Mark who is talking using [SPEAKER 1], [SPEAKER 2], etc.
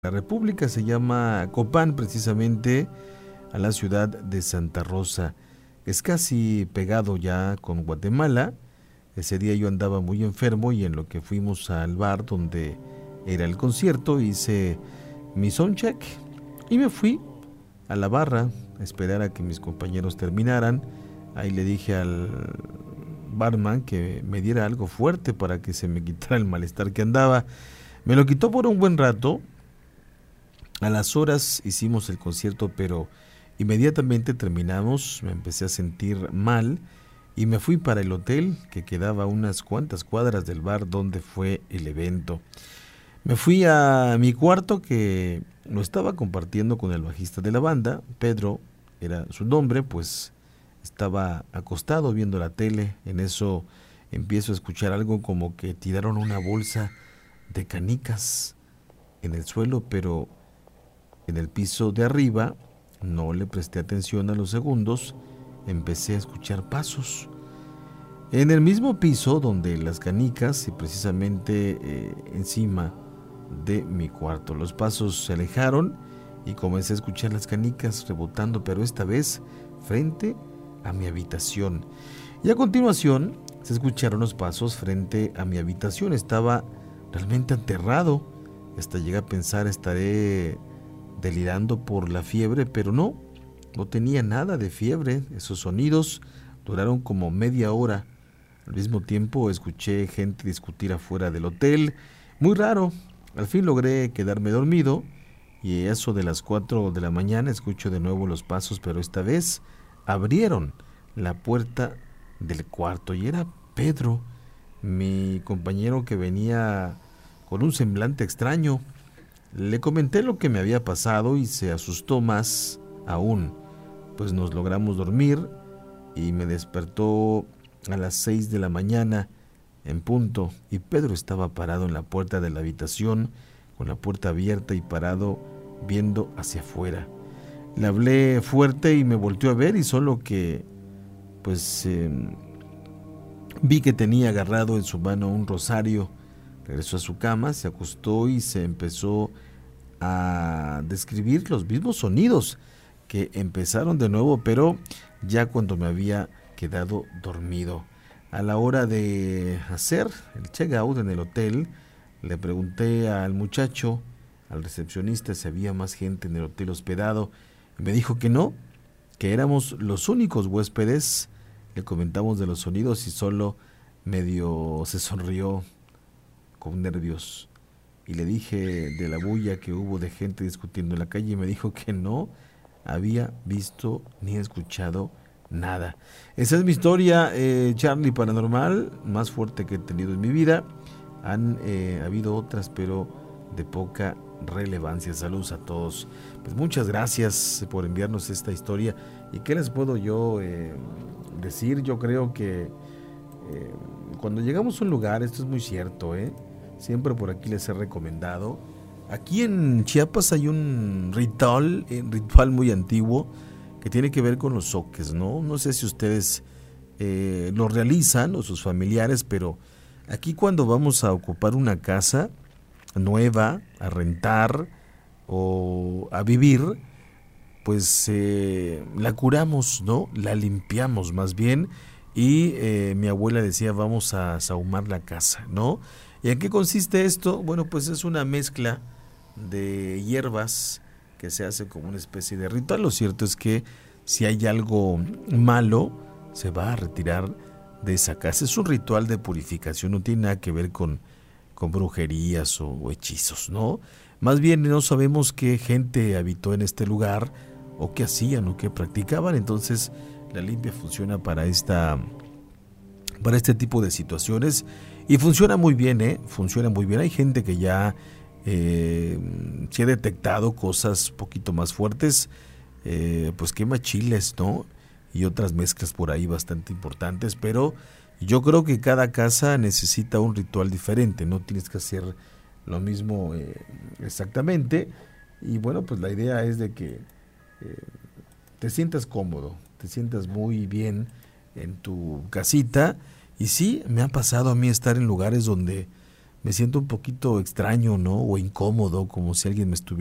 [SPEAKER 1] La República se llama Copán, precisamente a la ciudad de Santa Rosa. Es casi pegado ya con Guatemala. Ese día yo andaba muy enfermo y en lo que fuimos al bar donde era el concierto hice mi soundcheck y me fui a la barra a esperar a que mis compañeros terminaran. Ahí le dije al barman que me diera algo fuerte para que se me quitara el malestar que andaba. Me lo quitó por un buen rato. A las horas hicimos el concierto, pero inmediatamente terminamos, me empecé a sentir mal y me fui para el hotel que quedaba a unas cuantas cuadras del bar donde fue el evento. Me fui a mi cuarto, que lo estaba compartiendo con el bajista de la banda, Pedro era su nombre, pues estaba acostado viendo la tele. En eso empiezo a escuchar algo como que tiraron una bolsa de canicas en el suelo, pero en el piso de arriba. No le presté atención a los segundos, empecé a escuchar pasos en el mismo piso donde las canicas y precisamente encima de mi cuarto. Los pasos se alejaron y comencé a escuchar las canicas rebotando, pero esta vez frente a mi habitación. Y a continuación se escucharon los pasos frente a mi habitación. Estaba realmente aterrado, hasta llegué a pensar estaré delirando por la fiebre, pero no tenía nada de fiebre. Esos sonidos duraron como media hora. Al mismo tiempo escuché gente discutir afuera del hotel, muy raro. Al fin logré quedarme dormido y a eso de las 4 de la mañana escucho de nuevo los pasos, pero esta vez abrieron la puerta del cuarto y era Pedro, mi compañero, que venía con un semblante extraño. Le comenté lo que me había pasado y se asustó más aún, pues nos logramos dormir y me despertó a las 6 de la mañana en punto y Pedro estaba parado en la puerta de la habitación con la puerta abierta y parado viendo hacia afuera. Le hablé fuerte y me volteó a ver y solo que vi que tenía agarrado en su mano un rosario. Regresó a su cama, se acostó y se empezó a describir los mismos sonidos que empezaron de nuevo, pero ya cuando me había quedado dormido. A la hora de hacer el check-out en el hotel, le pregunté al muchacho, al recepcionista, si había más gente en el hotel hospedado. Me dijo que no, que éramos los únicos huéspedes. Le comentamos de los sonidos y solo medio se sonrió con nervios. Y le dije de la bulla que hubo de gente discutiendo en la calle y me dijo que no había visto ni escuchado nada. Esa es mi historia, Charlie Paranormal, más fuerte que he tenido en mi vida. Han habido otras, pero de poca relevancia. Saludos a todos. Pues muchas gracias por enviarnos esta historia. ¿Y qué les puedo yo decir? Yo creo que cuando llegamos a un lugar, esto es muy cierto, siempre por aquí les he recomendado. Aquí en Chiapas hay un ritual muy antiguo que tiene que ver con los zoques, ¿no? No sé si ustedes lo realizan o sus familiares, pero aquí cuando vamos a ocupar una casa nueva, a rentar o a vivir, pues la curamos, ¿no? La limpiamos más bien. Y mi abuela decía, vamos a sahumar la casa, ¿no? ¿Y en qué consiste esto? Bueno, pues es una mezcla de hierbas que se hace como una especie de ritual. Lo cierto es que si hay algo malo, se va a retirar de esa casa. Es un ritual de purificación, no tiene nada que ver con brujerías o hechizos, ¿no? Más bien no sabemos qué gente habitó en este lugar o qué hacían o qué practicaban. Entonces la limpia funciona para este tipo de situaciones y funciona muy bien, funciona muy bien. Hay gente que ya si ha detectado cosas un poquito más fuertes, pues quema chiles, ¿no? Y otras mezclas por ahí bastante importantes, pero yo creo que cada casa necesita un ritual diferente, no tienes que hacer lo mismo exactamente. Y bueno, pues la idea es de que te sientas cómodo, te sientas muy bien en tu casita. Y sí, me ha pasado a mí estar en lugares donde me siento un poquito extraño, ¿no? O incómodo, como si alguien me estuviera